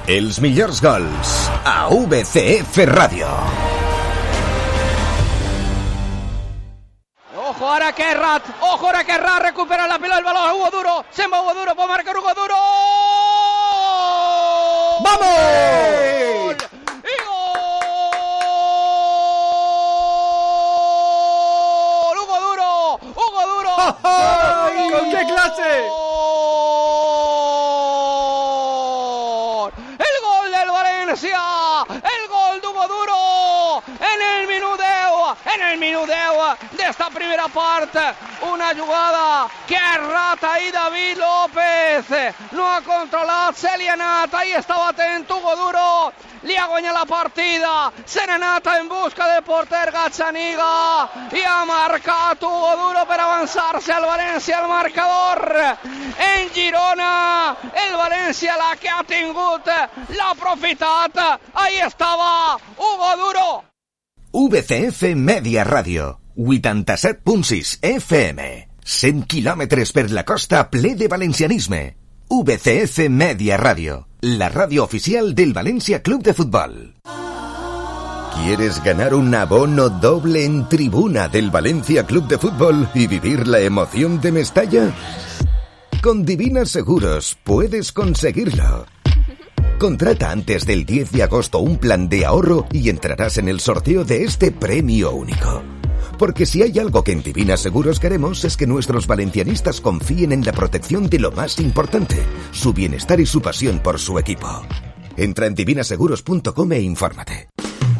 Els millors gols a VCF Ràdio. Ojo ahora Kerrat, recupera la pelota, el balón, Hugo Duro, se va Hugo Duro, puede marcar Hugo Duro. ¡Vamos! ¡Y gol! ¡Hugo Duro! ¡Ay, con qué clase! ¡El gol del Valencia! ¡El gol de Hugo Duro! En el minuto de esta primera parte, una jugada que errata ahí David López, no ha controlato Selianata, ahí estava attento Hugo Duro, li ha guanyat la partida, se n'è anata in busca del porter Gazzaniga e ha marcato Hugo Duro per avanzarse al Valencia al marcador. En Girona el Valencia la que ha tingut l'ha aprofitat, ahí estava Hugo Duro. VCF Media Ràdio, 87.6 FM, 100 quilòmetres per la costa ple de valencianisme. VCF Media Radio, la radio oficial del Valencia Club de Fútbol. ¿Quieres ganar un abono doble en tribuna del Valencia Club de Fútbol y vivir la emoción de Mestalla? Con Divina Seguros puedes conseguirlo. Contrata antes del 10 de agosto un plan de ahorro y entrarás en el sorteo de este premio único. Porque si hay algo que en Divina Seguros queremos es que nuestros valencianistas confíen en la protección de lo más importante, su bienestar y su pasión por su equipo. Entra en divinaseguros.com e infórmate.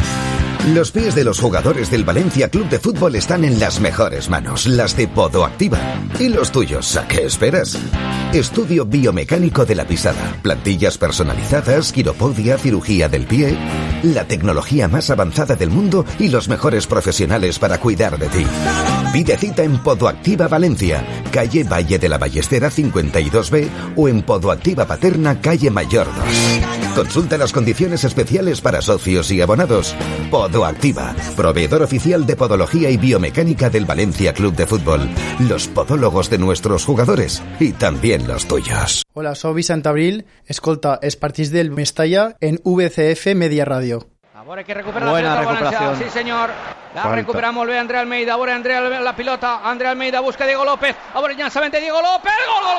Los pies de los jugadores del Valencia Club de Fútbol están en las mejores manos, las de Podoactiva. ¿Y los tuyos? ¿A qué esperas? Estudio biomecánico de la pisada, plantillas personalizadas, quiropodia, cirugía del pie, la tecnología más avanzada del mundo y los mejores profesionales para cuidar de ti. Pide cita en Podoactiva Valencia, calle Valle de la Ballestera 52B o en Podoactiva Paterna, calle Mayor 2. Consulta las condiciones especiales para socios y abonados. Podoactiva, proveedor oficial de podología y biomecánica del Valencia Club de Fútbol. Los podólogos de nuestros jugadores y también los tuyos. Hola, soy Vicente Abril. Escolta els partits del Mestalla en VCF Media Radio. Ahora que recupera buena la pelota Valencia, sí señor. La recupera molt bé André Almeida. Ahora André la pilota. André Almeida busca a Diego López. Ahora el llançament de Diego López.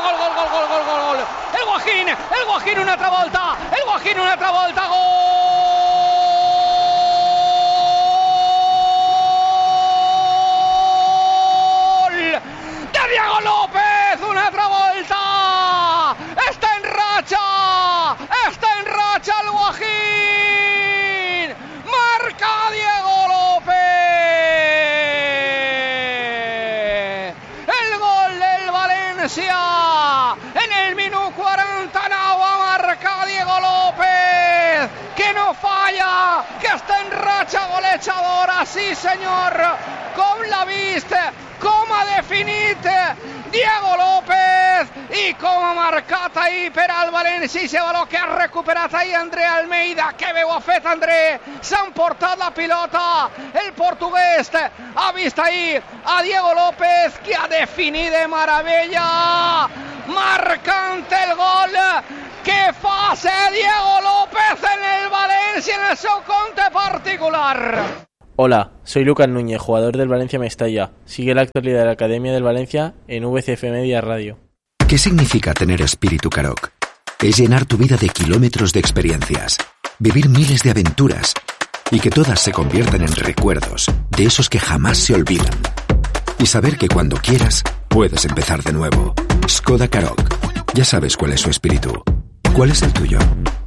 Gol. El Guajín una altra volta. Gol. De Diego López, una altra volta. Está en racha el Guajín. Marca Diego López. El gol del Valencia. En el minuto 49 marca Diego López, que no falla, que está en racha golejadora, sí senyor. Com l'ha vist, com ha definit Diego López i com ha marcat ahir per al València, i baló que ha recuperat ahir André Almeida. Que bé ho ha fet André, s'ha emportat la pilota el portuguès, ha vist ahir a Diego López, que ha definit de meravella, marcant el gol que fa ser Diego López en el València en el seu compte particular. Hola, soy Lucas Núñez, jugador del Valencia Mestalla. Sigue la actualidad de la Academia del Valencia en VCF Media Radio. ¿Qué significa tener espíritu Karoq? Es llenar tu vida de kilómetros de experiencias, vivir miles de aventuras y que todas se conviertan en recuerdos, de esos que jamás se olvidan. Y saber que cuando quieras, puedes empezar de nuevo. Skoda Karoq. Ya sabes cuál es su espíritu. ¿Cuál es el tuyo?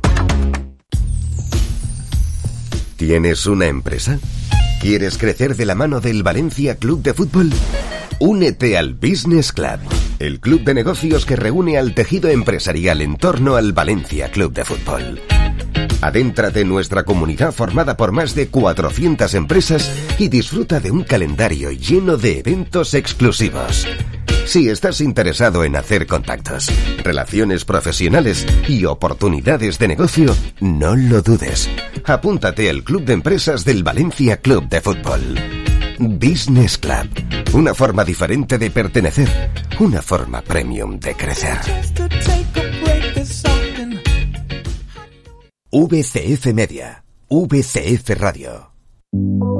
¿Tienes una empresa? ¿Quieres crecer de la mano del Valencia Club de Fútbol? Únete al Business Club, el club de negocios que reúne al tejido empresarial en torno al Valencia Club de Fútbol. Adéntrate en nuestra comunidad formada por más de 400 empresas y disfruta de un calendario lleno de eventos exclusivos. Si estás interesado en hacer contactos, relaciones profesionales y oportunidades de negocio, no lo dudes. Apúntate al Club de Empresas del Valencia Club de Fútbol. Business Club. Una forma diferente de pertenecer. Una forma premium de crecer. VCF Media, VCF Radio.